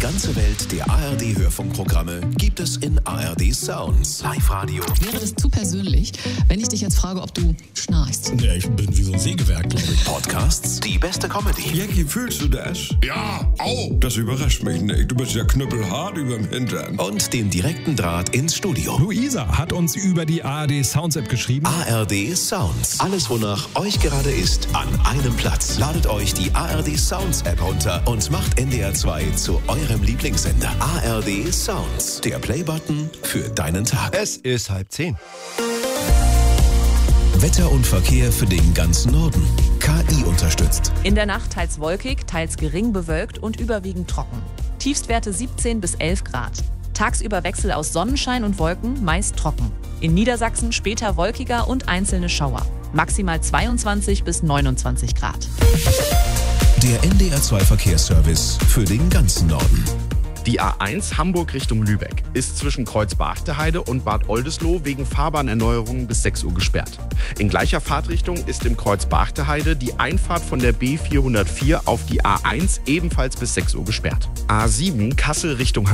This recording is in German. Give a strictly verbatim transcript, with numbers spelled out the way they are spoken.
ganze Welt der A R D-Hörfunkprogramme gibt es in A R D Sounds. Live-Radio. Wäre das zu persönlich, wenn ich dich jetzt frage, ob du schnarchst? Ja, ich bin wie so ein Sägewerk, glaube ich. Podcasts, die beste Comedy. Jackie, fühlst du das? Ja, au! Das überrascht mich nicht. Du bist ja knüppelhart überm Hintern. Und den direkten Draht ins Studio. Luisa hat uns über die A R D Sounds App geschrieben. A R D Sounds. Alles, wonach euch gerade ist, an einem Platz. Ladet euch die A R D Sounds App runter und macht N D R zwei zu eurem Lieblingssender. A R D Sounds. Der Playbutton für deinen Tag. Es ist halb zehn. Wetter und Verkehr für den ganzen Norden. K I unterstützt. In der Nacht teils wolkig, teils gering bewölkt und überwiegend trocken. Tiefstwerte siebzehn bis elf Grad. Tagsüber Wechsel aus Sonnenschein und Wolken, meist trocken. In Niedersachsen später wolkiger und einzelne Schauer. Maximal zweiundzwanzig bis neunundzwanzig Grad. Der N D R zwei Verkehrsservice für den ganzen Norden. Die A eins Hamburg Richtung Lübeck ist zwischen Kreuz-Bargteheide und Bad Oldesloe wegen Fahrbahnerneuerungen bis sechs Uhr gesperrt. In gleicher Fahrtrichtung ist im Kreuz-Bargteheide die Einfahrt von der B vierhundertvier auf die A eins ebenfalls bis sechs Uhr gesperrt. A sieben Kassel Richtung Hannover